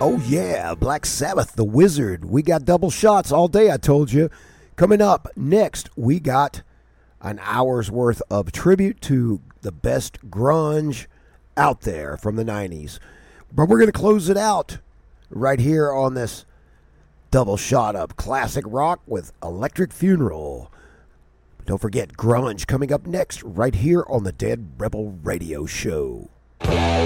Oh, yeah, Black Sabbath, The Wizard. We got double shots all day, I told you. Coming up next, we got an hour's worth of tribute to the best grunge out there from the 90s. But we're going to close it out right here on this double shot of classic rock with Electric Funeral. Don't forget grunge coming up next right here on the Dead Rebel Radio Show.